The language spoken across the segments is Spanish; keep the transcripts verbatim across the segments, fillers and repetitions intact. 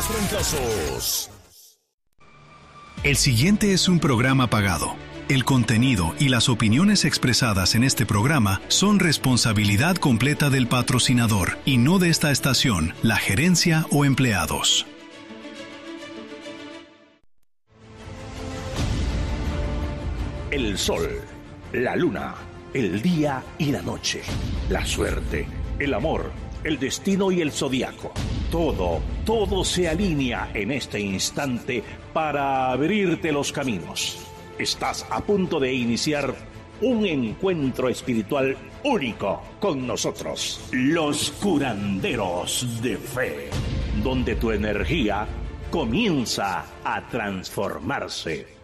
los trancazos. El siguiente es un programa pagado. El contenido y las opiniones expresadas en este programa son responsabilidad completa del patrocinador y no de esta estación, la gerencia o empleados. El sol, la luna, el día y la noche, la suerte, el amor, el destino y el zodiaco. Todo, todo se alinea en este instante para abrirte los caminos. Estás a punto de iniciar un encuentro espiritual único con nosotros, los curanderos de fe, donde tu energía comienza a transformarse.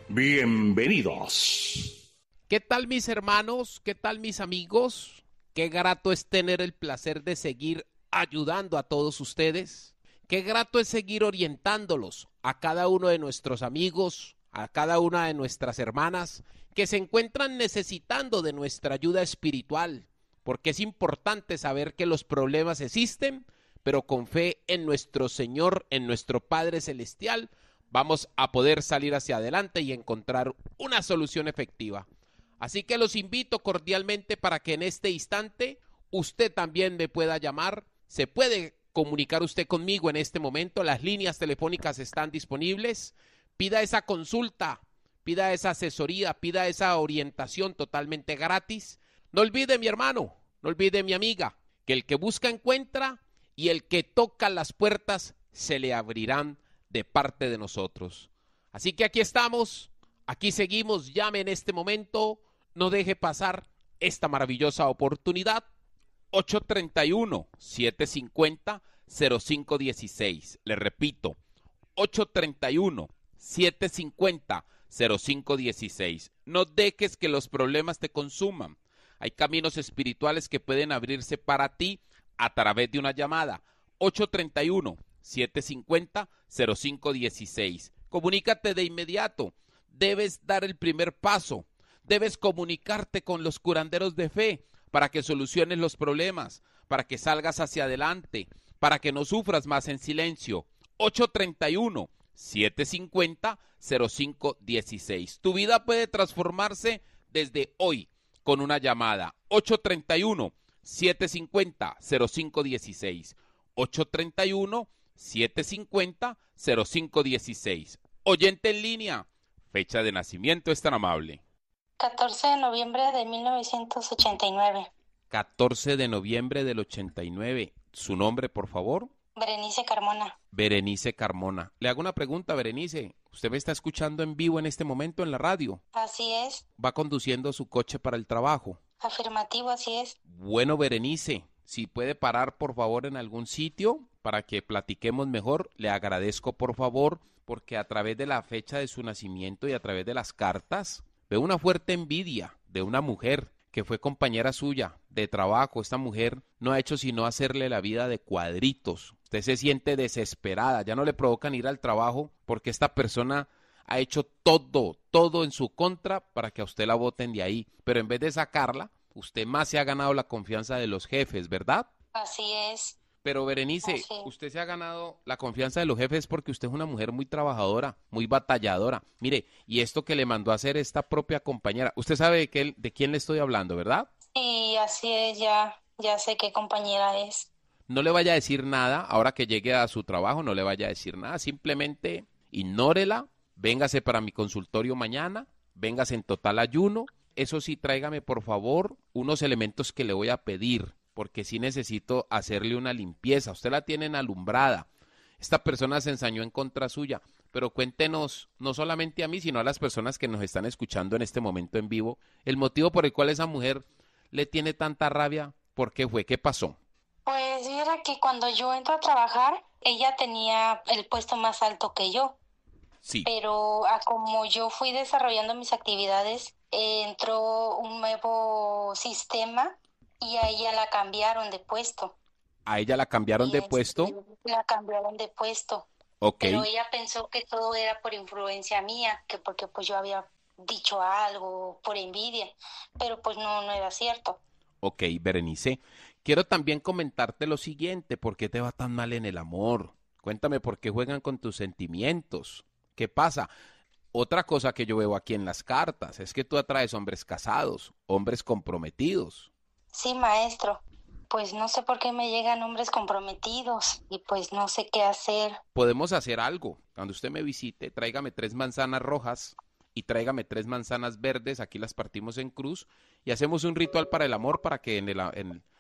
Bienvenidos. ¿Qué tal, mis hermanos? ¿Qué tal, mis amigos? Qué grato es tener el placer de seguir ayudando a todos ustedes. Qué grato es seguir orientándolos a cada uno de nuestros amigos, a cada una de nuestras hermanas que se encuentran necesitando de nuestra ayuda espiritual, porque es importante saber que los problemas existen, pero con fe en nuestro Señor, en nuestro Padre Celestial, vamos a poder salir hacia adelante y encontrar una solución efectiva. Así que los invito cordialmente para que en este instante usted también me pueda llamar. Se puede comunicar usted conmigo en este momento. Las líneas telefónicas están disponibles. Pida esa consulta, pida esa asesoría, pida esa orientación totalmente gratis. No olvide, mi hermano, no olvide, mi amiga, que el que busca encuentra y el que toca las puertas se le abrirán de parte de nosotros. Así que aquí estamos, aquí seguimos. Llame en este momento, no deje pasar esta maravillosa oportunidad. ocho tres uno, siete cinco cero, cero cinco uno seis. Le repito, ocho tres uno, siete cinco cero, cero cinco uno seis. No dejes que los problemas te consuman. Hay caminos espirituales que pueden abrirse para ti a través de una llamada. ocho tres uno, siete cinco cero, cero cinco uno seis. Comunícate de inmediato. Debes dar el primer paso. Debes comunicarte con los curanderos de fe para que soluciones los problemas, para que salgas hacia adelante, para que no sufras más en silencio. ocho tres uno, siete cinco cero, cero cinco uno seis. Tu vida puede transformarse desde hoy con una llamada. ocho tres uno, siete cinco cero, cero cinco uno seis. ocho tres uno, siete cinco cero, cero cinco uno seis. Oyente en línea, fecha de nacimiento es tan amable. catorce de noviembre de mil novecientos ochenta y nueve. catorce de noviembre del ochenta y nueve. ¿Su nombre, por favor? Berenice Carmona. Berenice Carmona. Le hago una pregunta, Berenice. ¿Usted me está escuchando en vivo en este momento en la radio? Así es. ¿Va conduciendo su coche para el trabajo? Afirmativo, así es. Bueno, Berenice, si puede parar, por favor, en algún sitio para que platiquemos mejor, le agradezco, por favor, porque a través de la fecha de su nacimiento y a través de las cartas, veo una fuerte envidia de una mujer que fue compañera suya de trabajo. Esta mujer no ha hecho sino hacerle la vida de cuadritos. Usted se siente desesperada, ya no le provocan ir al trabajo porque esta persona ha hecho todo, todo en su contra para que a usted la voten de ahí. Pero en vez de sacarla, usted más se ha ganado la confianza de los jefes, ¿verdad? Así es. Pero Berenice, Así es. Usted se ha ganado la confianza de los jefes porque usted es una mujer muy trabajadora, muy batalladora. Mire, y esto que le mandó a hacer esta propia compañera, usted sabe de, qué, de quién le estoy hablando, ¿verdad? Sí, así es, ya, ya sé qué compañera es. No le vaya a decir nada, ahora que llegue a su trabajo, no le vaya a decir nada, simplemente ignórela, véngase para mi consultorio mañana, véngase en total ayuno. Eso sí, tráigame por favor unos elementos que le voy a pedir, porque sí necesito hacerle una limpieza. Usted la tienen alumbrada. Esta persona se ensañó en contra suya, pero cuéntenos, no solamente a mí, sino a las personas que nos están escuchando en este momento en vivo, el motivo por el cual esa mujer le tiene tanta rabia. ¿Por qué fue? ¿Qué pasó? Pues mira que cuando yo entro a trabajar, ella tenía el puesto más alto que yo. Sí. Pero a como yo fui desarrollando mis actividades, eh, entró un nuevo sistema y a ella la cambiaron de puesto. ¿A ella la cambiaron Y de este, puesto? La cambiaron de puesto. Ok. Pero ella pensó que todo era por influencia mía, que porque pues yo había dicho algo por envidia, pero pues no, no era cierto. Ok, Berenice, quiero también comentarte lo siguiente. ¿Por qué te va tan mal en el amor? Cuéntame por qué juegan con tus sentimientos. ¿Qué pasa? Otra cosa que yo veo aquí en las cartas es que tú atraes hombres casados, hombres comprometidos. Sí, maestro. Pues no sé por qué me llegan hombres comprometidos y pues no sé qué hacer. Podemos hacer algo. Cuando usted me visite, tráigame tres manzanas rojas y tráigame tres manzanas verdes. Aquí las partimos en cruz y hacemos un ritual para el amor para que en el, en,